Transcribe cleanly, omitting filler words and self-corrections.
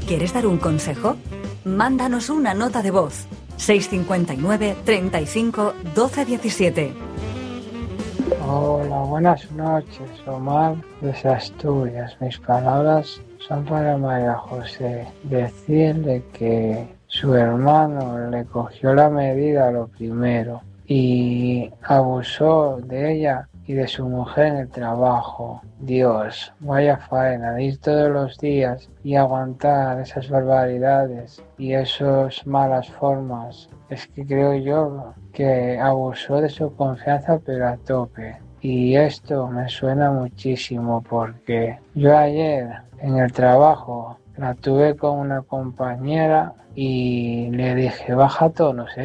¿Quieres dar un consejo? Mándanos una nota de voz. 659 35 12 17. Hola, buenas noches, Omar desde Asturias. Mis palabras son para María José. Decirle que su hermano le cogió la medida lo primero y abusó de ella y de su mujer en el trabajo. Dios, vaya faena, ir todos los días y aguantar esas barbaridades y esas malas formas. Es que creo yo que abusó de su confianza pero a tope. Y esto me suena muchísimo porque yo ayer en el trabajo la tuve con una compañera y le dije baja tonos,